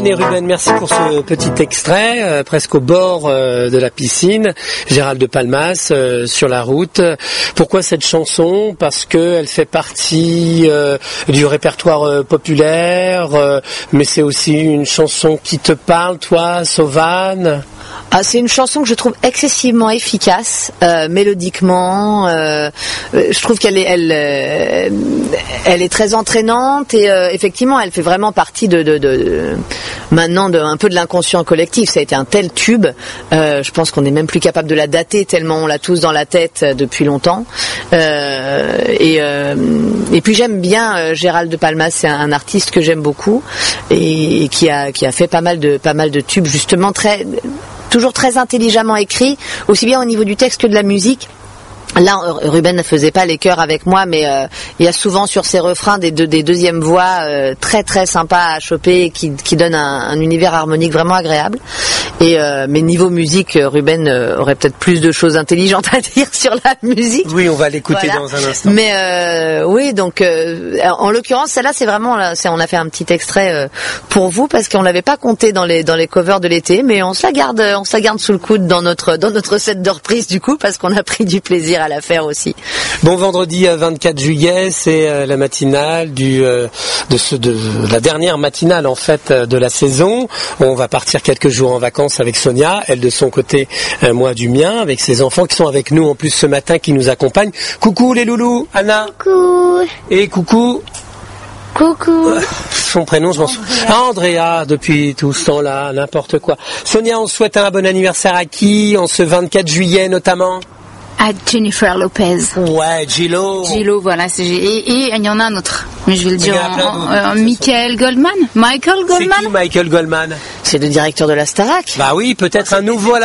Et Ruben, merci pour ce petit extrait, presque au bord de la piscine. Gérald de Palmas, sur la route. Pourquoi cette chanson? Parce que elle fait partie du répertoire populaire, mais c'est aussi une chanson qui te parle, toi, Sauvane? Ah, c'est une chanson que je trouve excessivement efficace, mélodiquement. Je trouve qu'elle est très entraînante et effectivement, elle fait vraiment partie maintenant un peu de l'inconscient collectif. Ça a été un tel tube. Je pense qu'on n'est même plus capable de la dater tellement on l'a tous dans la tête depuis longtemps. Et puis j'aime bien Gérald de Palmas. C'est un artiste que j'aime beaucoup et qui a fait pas mal de tubes, justement toujours très intelligemment écrit, aussi bien au niveau du texte que de la musique. Là, Ruben ne faisait pas les chœurs avec moi, mais il y a souvent sur ses refrains des deuxièmes voix très très sympas à choper et qui donnent un univers harmonique vraiment agréable. Mais niveau musique, Ruben aurait peut-être plus de choses intelligentes à dire sur la musique. Oui, on va l'écouter dans un instant. Mais oui, donc en l'occurrence, celle-là, c'est vraiment on a fait un petit extrait pour vous parce qu'on l'avait pas compté dans les covers de l'été, mais on se la garde sous le coude dans notre set de reprise du coup parce qu'on a pris du plaisir à la faire aussi. Bon, vendredi 24 juillet, c'est la matinale de la dernière matinale en fait de la saison. On va partir quelques jours en vacances avec Sonia, elle de son côté, moi du mien, avec ses enfants qui sont avec nous en plus ce matin, qui nous accompagnent. Coucou les loulous, Anna. Coucou. Et coucou. Coucou. Son prénom, je m'en souviens. Ah, Andrea, depuis tout ce temps-là, n'importe quoi. Sonia, on souhaite un bon anniversaire à qui en ce 24 juillet notamment? À Jennifer Lopez. Ouais, Gillo. Gillo, voilà. Et il y en a un autre. Mais je vais le dire. Michael Goldman. C'est qui Michael Goldman? C'est le directeur de la Starac. Bah oui, peut-être un nouveau.